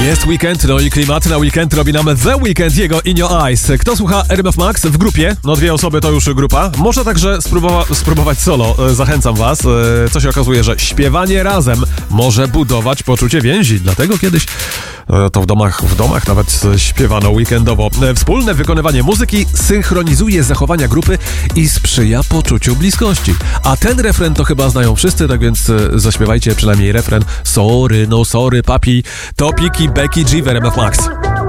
Jest weekend, no i klimat na weekend robi nam The Weeknd, jego In Your Eyes. Kto słucha RMF Max w grupie? No 2 osoby to już grupa. Może także spróbować solo. Zachęcam was. Co się okazuje, że śpiewanie razem może budować poczucie więzi. Dlatego kiedyś to w domach nawet śpiewano weekendowo. Wspólne wykonywanie muzyki synchronizuje zachowania grupy i sprzyja poczuciu bliskości. A ten refren to chyba znają wszyscy, tak więc zaśpiewajcie przynajmniej refren. Sorry, no sorry, papi. Topiki, Becky G w RMF Max.